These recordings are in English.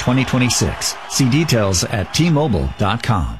2026. See details at T-Mobile.com.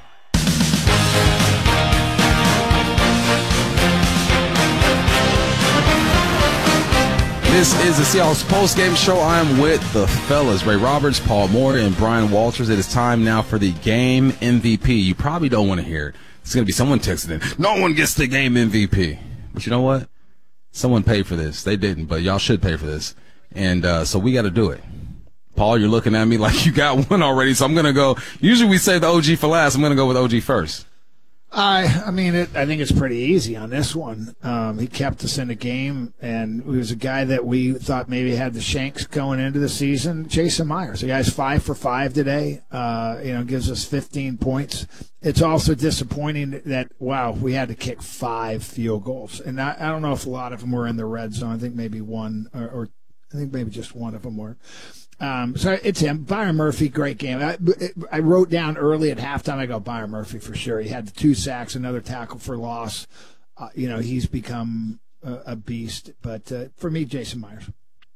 This is the Seahawks postgame show. I am with the fellas, Ray Roberts, Paul Moore, and Brian Walters. It is time now for the game MVP. You probably don't want to hear it. It's going to be someone texting in. No one gets the game MVP. But you know what? Someone paid for this. They didn't, but y'all should pay for this. And so we got to do it. Paul, you're looking at me like you got one already, so I'm going to go. Usually we save the OG for last. I'm going to go with OG first. I think it's pretty easy on this one. He kept us in the game, and he was a guy that we thought maybe had the shanks going into the season. Jason Myers, the guy's 5 for 5 today. Gives us 15 points. It's also disappointing that we had to kick 5 field goals, and I don't know if a lot of them were in the red zone. I think maybe one, or I think maybe just one of them were. So it's him. Byron Murphy, great game. I wrote down early at halftime, I go, Byron Murphy for sure. He had the 2 sacks, another tackle for loss. He's become a beast. But for me, Jason Myers.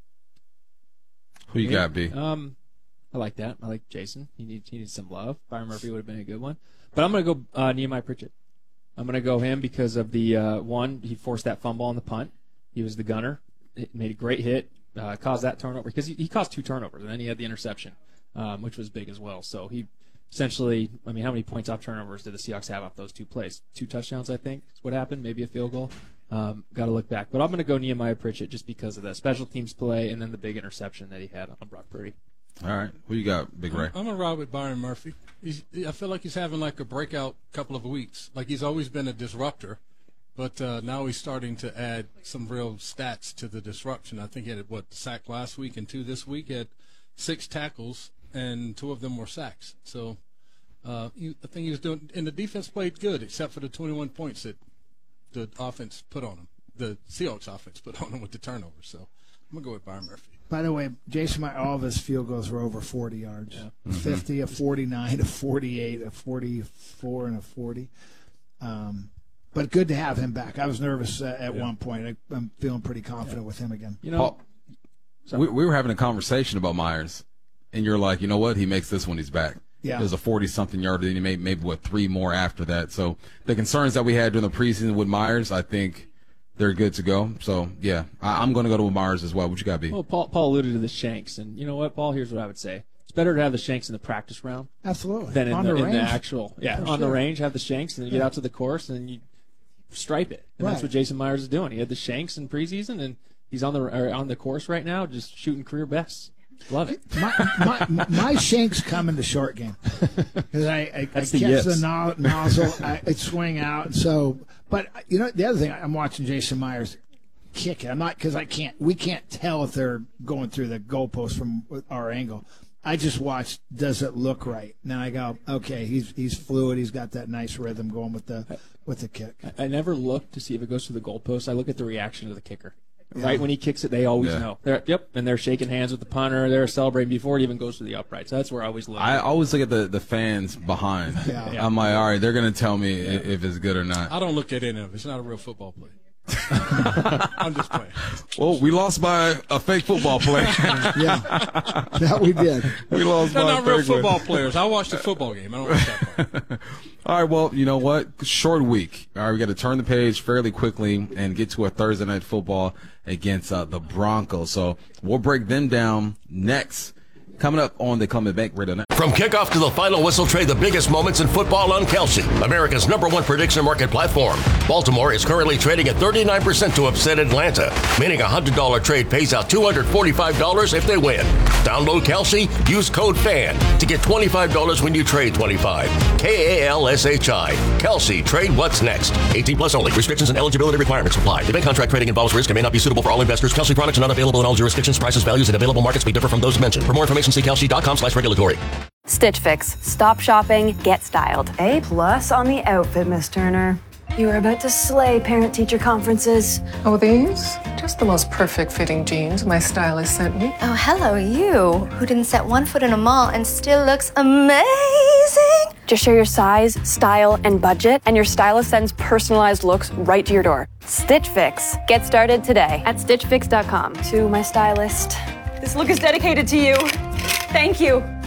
Who you got, B? I like that. I like Jason. He needs some love. Byron Murphy would have been a good one. But I'm going to go Nehemiah Pritchett. I'm going to go him because of the one, he forced that fumble on the punt. He was the gunner. It made a great hit. Caused that turnover because he caused 2 turnovers, and then he had the interception, which was big as well. So he essentially, how many points off turnovers did the Seahawks have off those 2 plays? 2 touchdowns, I think, is what happened. Maybe a field goal. Got to look back. But I'm going to go Nehemiah Pritchett just because of the special teams play and then the big interception that he had on Brock Purdy. All right. Who you got, Big Ray? I'm going to ride with Byron Murphy. I feel like he's having like a breakout couple of weeks. Like he's always been a disruptor. But now he's starting to add some real stats to the disruption. I think he had, sack last week and 2 this week. He had 6 tackles, and 2 of them were sacks. So I think he was doing – and the defense played good except for the 21 points that the offense put on him. The Seahawks offense put on him with the turnovers. So I'm going to go with Byron Murphy. By the way, Jason, all of his field goals were over 40 yards. Yeah. 50, a 49, a 48, a 44, and a 40. But good to have him back. I was nervous at one point. I'm feeling pretty confident with him again. Paul, we were having a conversation about Myers, and you're like, you know what? He makes this when he's back. Yeah. There's a 40-something yarder, and he made maybe 3 more after that. So the concerns that we had during the preseason with Myers, I think they're good to go. So, yeah, I'm going to go with Myers as well. What you got, B? Well, Paul alluded to the shanks. And you know what, Paul? Here's what I would say. It's better to have the shanks in the practice round. Absolutely. Than in the actual. Yeah, on the range, have the shanks, and then you get out to the course, and you stripe it. And that's what Jason Myers is doing. He had the shanks in preseason, and he's on the course right now, just shooting career bests. Love it. My shanks come in the short game because I catch the nozzle, I swing out. So, but the other thing, I'm watching Jason Myers kick it. I'm not because we can't tell if they're going through the goalpost from our angle. I just watched, does it look right? Now I go, okay, he's fluid. He's got that nice rhythm going with the kick. I never look to see if it goes to the goalpost. I look at the reaction of the kicker. Yeah. Right when he kicks it, they always know. And they're shaking hands with the punter. They're celebrating before it even goes to the upright. So that's where I always look. I always look at the fans behind. Yeah. I'm like, all right, they're going to tell me if it's good or not. I don't look at any of it. It's not a real football play. I'm just playing. Well, we lost by a fake football play. Yeah, that we did. We lost by not real football players. I watched the football game. I don't watch that part. All right, well, you know what? Short week. All right, we got to turn the page fairly quickly and get to a Thursday night football against the Broncos. So we'll break them down next. Coming up on the Coleman Bank Radio Network. From kickoff to the final whistle, trade the biggest moments in football on Kelsey, America's #1 prediction market platform. Baltimore is currently trading at 39% to upset Atlanta, meaning a $100 trade pays out $245 if they win. Download Kelsey, use code FAN to get $25 when you trade 25. KALSHI. Kelsey, trade what's next. 18 plus only. Restrictions and eligibility requirements apply. Event contract trading involves risk and may not be suitable for all investors. Kelsey products are not available in all jurisdictions. Prices, values, and available markets may differ from those mentioned. For more information, see kelsey.com/regulatory. Stitch Fix. Stop shopping, get styled. A+ on the outfit, Miss Turner. You are about to slay parent-teacher conferences. Oh, these? Just the most perfect fitting jeans my stylist sent me. Oh, hello, you, who didn't set one foot in a mall and still looks amazing. Just share your size, style, and budget, and your stylist sends personalized looks right to your door. Stitch Fix. Get started today at StitchFix.com. To my stylist. This look is dedicated to you. Thank you.